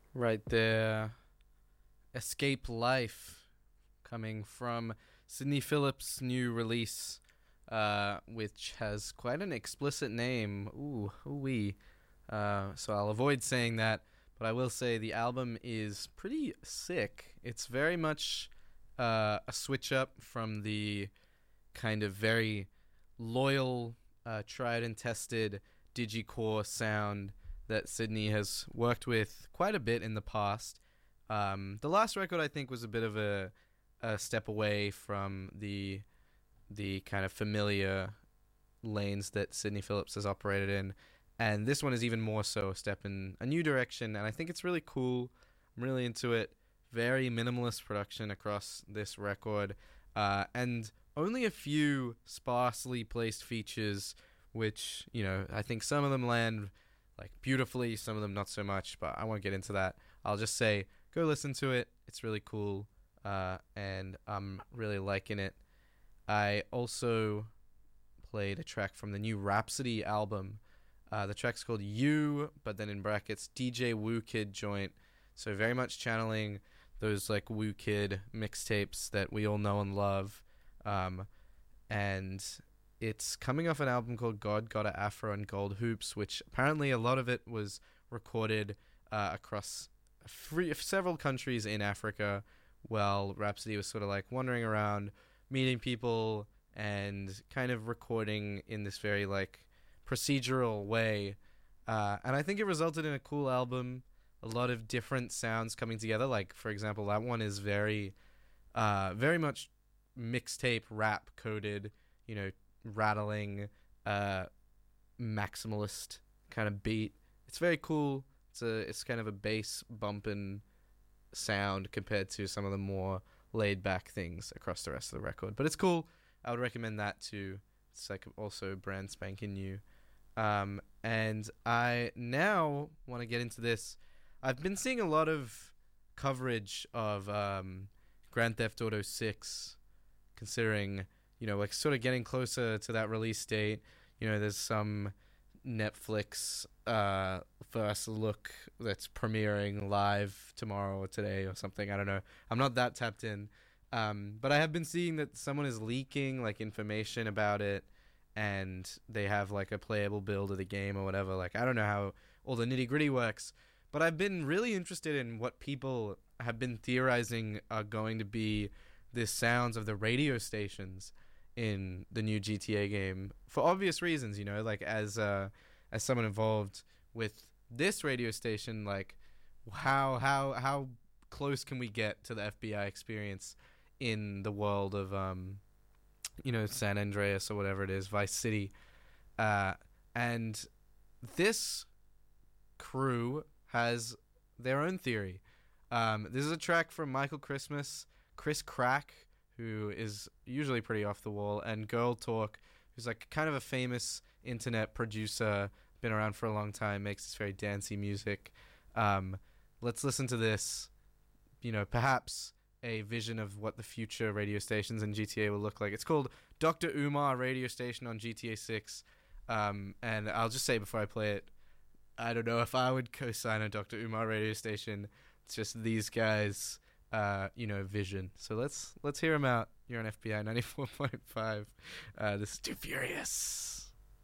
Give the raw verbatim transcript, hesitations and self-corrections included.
Right there. Escape Life, coming from Sydney Phillips' new release, uh, which has quite an explicit name. Ooh, ooh-wee. Uh, so I'll avoid saying that, but I will say the album is pretty sick. It's very much uh, a switch up from the kind of very loyal, uh, tried and tested digicore sound that Sydney has worked with quite a bit in the past. Um, the last record, I think, was a bit of a, a step away from the the kind of familiar lanes that Sydney Phillips has operated in, and this one is even more so a step in a new direction. And I think it's really cool. I'm really into it. Very minimalist production across this record, uh, and only a few sparsely placed features, which, you know, I think some of them land like beautifully, some of them not so much, but I won't get into that. I'll just say go listen to it. It's really cool, uh, and I'm really liking it. I also played a track from the new Rhapsody album. Uh, the track's called You, but then in brackets D J Woo Kid joint. So very much channeling those like Woo Kid mixtapes that we all know and love. Um, and it's coming off an album called God Got a Afro and Gold Hoops, which apparently a lot of it was recorded uh, across free, several countries in Africa, while Rhapsody was sort of like wandering around, meeting people, and kind of recording in this very like procedural way. Uh, and I think it resulted in a cool album, a lot of different sounds coming together. Like, for example, that one is very, uh, very much mixtape rap coded, you know, rattling, uh, maximalist kind of beat. It's very cool. It's a, it's kind of a bass bumping sound compared to some of the more laid back things across the rest of the record. But it's cool. I would recommend that too. It's like also brand spanking new. Um, and I now want to get into this. I've been seeing a lot of coverage of um, Grand Theft Auto six, considering, you know, like sort of getting closer to that release date. You know, there's some Netflix uh, first look that's premiering live tomorrow or today or something. I don't know. I'm not that tapped in. Um, but I have been seeing that someone is leaking like information about it, and they have like a playable build of the game or whatever. Like, I don't know how all the nitty gritty works, but I've been really interested in what people have been theorizing are going to be the sounds of the radio stations in the new G T A game, for obvious reasons, you know, like as uh, as someone involved with this radio station, like how how how close can we get to the F B I experience in the world of um, you know, San Andreas or whatever it is, Vice City, uh, and this crew has their own theory. Um, this is a track from Michael Christmas, Chris Crack, who is usually pretty off the wall, and Girl Talk, who's like kind of a famous internet producer, been around for a long time, makes this very dancey music. Um, let's listen to this, you know, perhaps a vision of what the future radio stations in G T A will look like. It's called Doctor Umar Radio Station on G T A six, um, and I'll just say before I play it, I don't know if I would co-sign a Doctor Umar radio station. It's just these guys, uh, you know, vision. So let's let's hear them out. You're on F B I ninety-four point five. Uh, this is Too Furious.